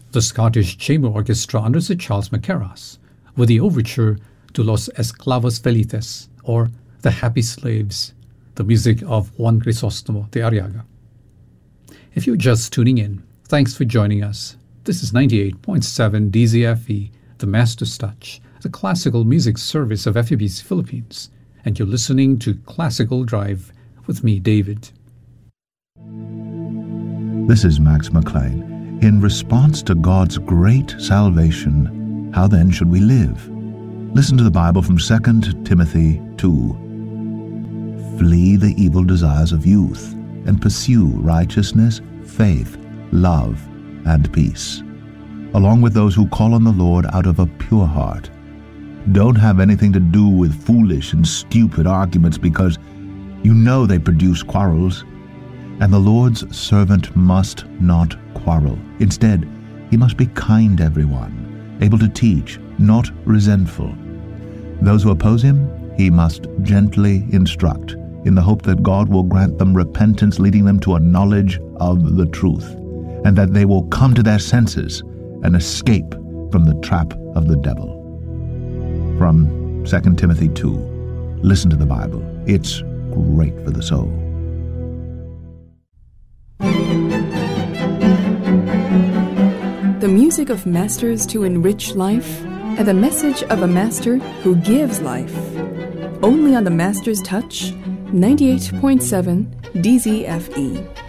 the Scottish Chamber Orchestra under Sir Charles Mackerras, with the overture to Los Esclavos Felices, or The Happy Slaves, the music of Juan Crisostomo de Arriaga. If you're just tuning in, thanks for joining us. This is 98.7 DZFE, the Master's Touch, the classical music service of FEBC Philippines, and you're listening to Classical Drive with me, David. This is Max McLean. In response to God's great salvation, how then should we live? Listen to the Bible from 2 Timothy 2. Flee the evil desires of youth and pursue righteousness, faith, love, and peace, along with those who call on the Lord out of a pure heart. Don't have anything to do with foolish and stupid arguments, because you know they produce quarrels. And the Lord's servant must not quarrel. Instead, he must be kind to everyone, able to teach, not resentful. Those who oppose him, he must gently instruct, in the hope that God will grant them repentance, leading them to a knowledge of the truth, and that they will come to their senses and escape from the trap of the devil. From 2 Timothy 2. Listen to the Bible. It's great for the soul. The music of masters to enrich life, and the message of a master who gives life. Only on the Master's Touch, 98.7 DZFE.